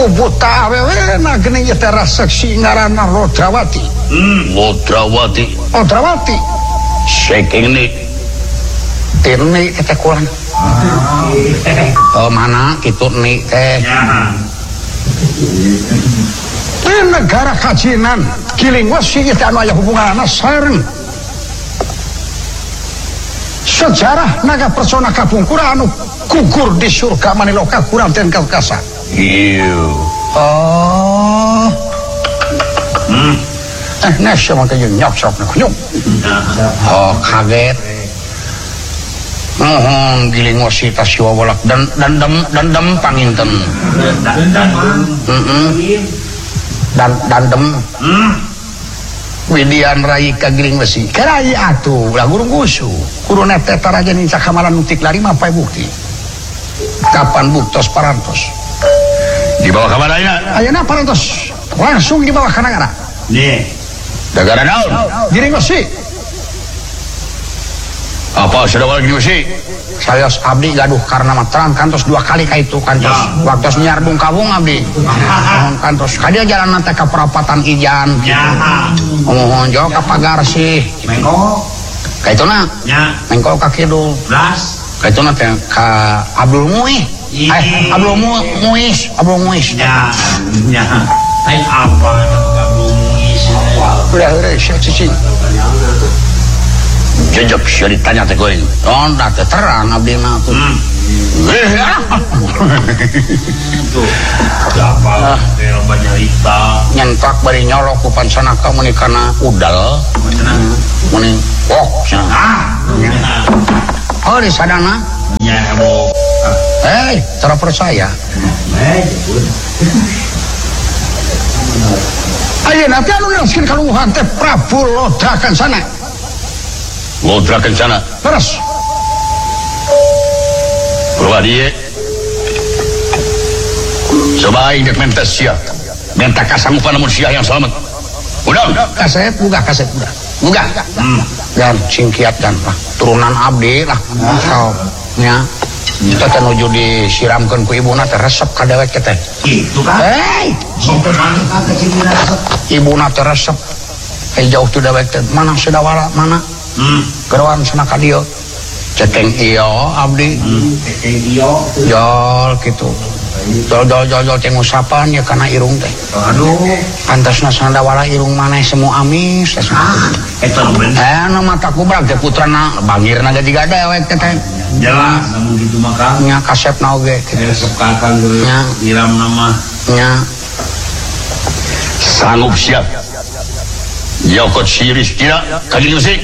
buta awewe na geuning ieu teh raseksi ngaranna Rodrawati. Rodrawati. Saking ni Tirni teh kurang. Mana kitu ni teh. Negara kajinan Giling Wesi teh anu aya hubunganna sareng sejarah naga persona kapungkura anu gugur di surga maniloka kurang ten kaukasa. Nasi maka yang nyok-sok nyok. Kaget. Giling Wesi tasiwa walak dan dem panginten. Dan dem. Widian rai ka Giling Wesi. Kerai atuh lah gurung gusu. Kuruna teh tarajan inca kamalan nutik lari mapai bukti. Kapan buktos parantos? Dibawa ke mana ya? Ayeuna parantos langsung dibawa ke negara. Nih. Negara naon? Giling Wesi. Apa sudah balik Giling Wesi? Saya abdi gaduh karena materan kantos 2 kali ka itu kantos. Waktu nyiar bungkabung abdi. Kantos kadia jalan teh ka perapatan Ijan. Mohon jauh ka pagar sih. Mengko. Ka ituna. Nya. Mengko ka kidul. Blas. Ka ituna teh ka Abdul Muih. Abdul Muih. Ya. Ai apa Abdul Muih? Udah cicing. Jejak sia ditanya teh koin. Da teh terang abdi mah tuh. Tuh. Apa teh banyak ita. Nyentak bari nyolok ku pansanaka muni kana udal. Muni cenah. Oh di sadana. Nya abo. Cara percaya. Ayeuna teh anu ngaskeun kaluhuhan teh Prabu Lodra Kencana. Lodra Kencana. Terus. Purwadi. Coba ingat menta sia. Menta kasanggupan namun sia yang selamat. Udang. Kaset buka. Dan singkiat dan turunan abdi lah. Nya. Kita teh nuju disiramkeun ku ibuna teh resep ka dewek teh. Itu kan. Ibuna teh resep. Jauh tu dewek teh mana sedawala mana? Keruan sana ka dieu. Ceteng iyo abdi. Ceteng iyo. Jol kitu. Jol teh ngusapan ya kana irung teh. Aduh. Pantasna sandawala irung maneh semu amis. Eta bener. Nu mata kubrak teh putrana bangirna ge jiga dewek teh. Jelas namun gitu maka. Nya kasepna oge kitu. Resep kakang ngiram nama. Nya sanggup siap. Yokot siris tidak Giling Wesi.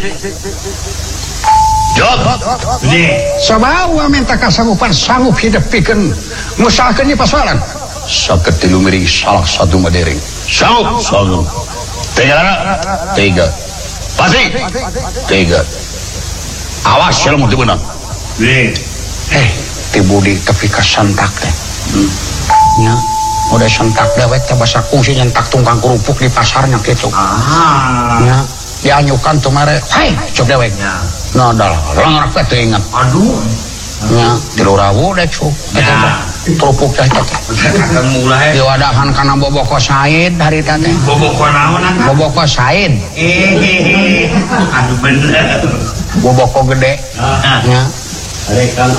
Jawab. Sabau minta kasanggupan sanggup hidupikeun ngusahakeun ieu pasoalan. Saged tilu miring salah satu madering. Sanggup. Tiga. Pasti. Tiga. Awas lamun teu beunang. Ti budi tepi ka santak teh. Nya udah sentak dewek teh basa kungsi nyentak tungkang kerupuk di pasarnya gitu. Ya, dianyukan tuh mere. Hai, cok dewek. Nah, dah langarak teh ingat. Aduh. Ya, 3.000 deh cok. Kerupuk teh teh. Kakang mulai. Di wadahan kana Boboko Said hari teh. Boboko naon aka? Boboko Said. Aduh bener. Boboko gede. Ya. Rekan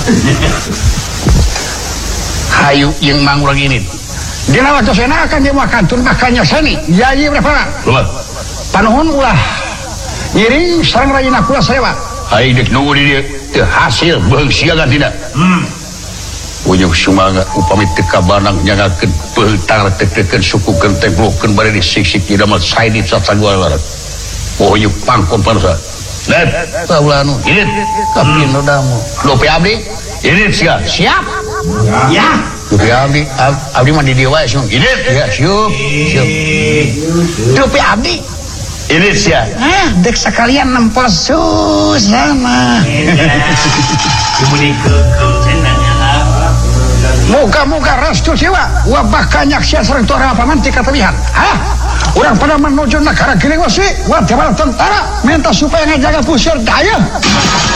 Hayu yang mangurang ini. Dina waktu sena akan dia makantun makanya seni. Yai berapa? Luar. Panuhun ulah. Ngiring sareng rayina kula sewa. Hai dek nunggu di dia. Teu hasil beung siagan tidak. Ujung sumaga upami teu kabanang nyangakeun peutang teu suku genteng blokeun bari disiksik di damal saidi satsaguaran. Pokoknya pangkon pansa. Net. Kaula anu. Ini Tapi nu damu. Lope abdi. Ini siap. Siap. ya. Dupi abdi mah di dieu wae sung. Ini Ya, siap. Dupi abdi. ini siap. Dek sekalian nempel susana. Ibu dikekel cenanya. Moga-moga restu siwa. Wabah kanyak sia sareng tuara paman tika terlihat. Urang pada menuju negara Giling Wesi. Wah, tentara minta supaya ngajaga pusir daya.